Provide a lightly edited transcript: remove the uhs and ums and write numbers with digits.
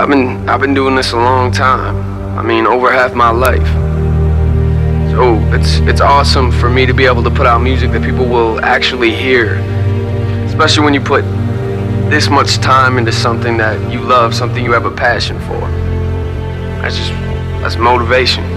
I've been doing this a long time. I mean, over half my life. So it's awesome for me to be able to put out music that people will actually hear. Especially when you put this much time into something that you love, something you have a passion for. That's motivation.